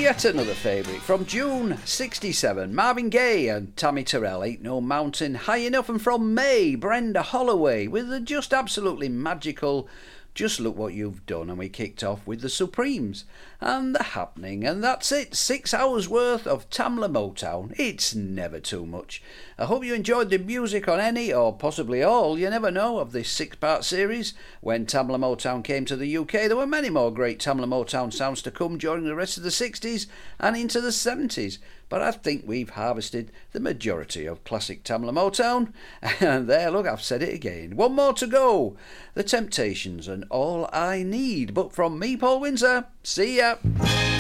Yet another favourite from June 67, Marvin Gaye and Tammy Terrell, Ain't No Mountain High Enough, and from May, Brenda Holloway with the just absolutely magical Just Look What You've Done, and we kicked off with the Supremes and The Happening, and that's it, 6 hours worth of Tamla Motown. It's never too much. I hope you enjoyed the music on any, or possibly all, you never know, of this 6-part series. When Tamla Motown came to the UK, there were many more great Tamla Motown sounds to come during the rest of the 60s and into the 70s, but I think we've harvested the majority of classic Tamla Motown. And there, look, I've said it again. One more to go. The Temptations and All I Need. But from me, Paul Windsor, see ya.